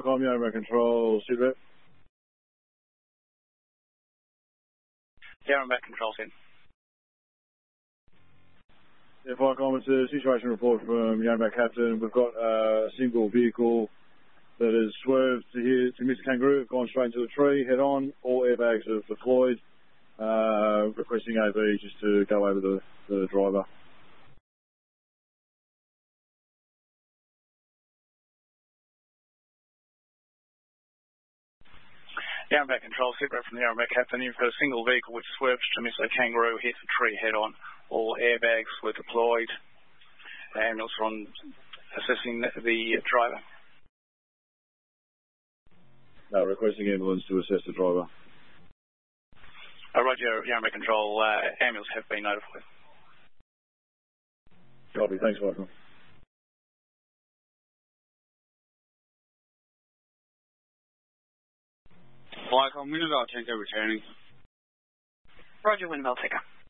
Viacom, Yarra Control, Sidrep. Yarra Control, Sid. Yeah, Viacom, it's a situation report from Yarra Captain. We've got a single vehicle that has swerved to miss Kangaroo, gone straight into the tree, head on. All airbags have deployed. Requesting AB just to go over the driver. Yarra Control, Sidrep from the Yarra Captain. You've got a single vehicle which swerved to miss a Kangaroo, hit the tree head on. All airbags were deployed. Ambulance on assessing the driver. No, requesting ambulance to assess the driver. Roger, Yarra Control, ambulance have been notified. Copy, thanks, Viacom. Viacom, Windmill Tanker returning. Roger, Windmill Tanker.